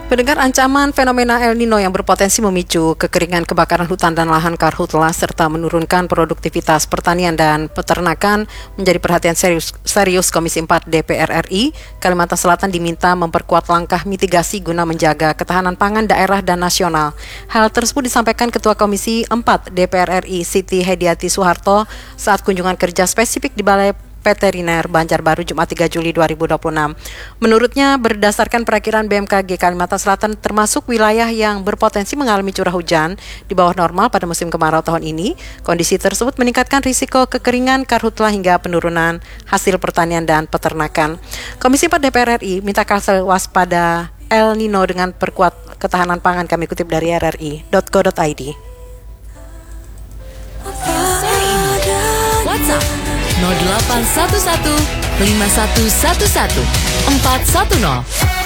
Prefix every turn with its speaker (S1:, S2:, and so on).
S1: Mendengar ancaman fenomena El Nino yang berpotensi memicu kekeringan, kebakaran hutan dan lahan karhutla serta menurunkan produktivitas pertanian dan peternakan menjadi perhatian serius Komisi 4 DPR RI, Kalimantan Selatan diminta memperkuat langkah mitigasi guna menjaga ketahanan pangan daerah dan nasional. Hal tersebut disampaikan Ketua Komisi 4 DPR RI Siti Hediati Soeharto saat kunjungan kerja spesifik di Balai Veteriner Banjarbaru Jumat 3 Juli 2026. Menurutnya, berdasarkan perakiraan BMKG Kalimantan Selatan termasuk wilayah yang berpotensi mengalami curah hujan di bawah normal pada musim kemarau tahun ini. Kondisi tersebut meningkatkan risiko kekeringan, karhutla hingga penurunan hasil pertanian dan peternakan. Komisi 4 DPR RI minta Kalsel waspada El Nino dengan perkuat ketahanan pangan. Kami kutip dari rri.co.id.
S2: WhatsApp 0811 5111 410.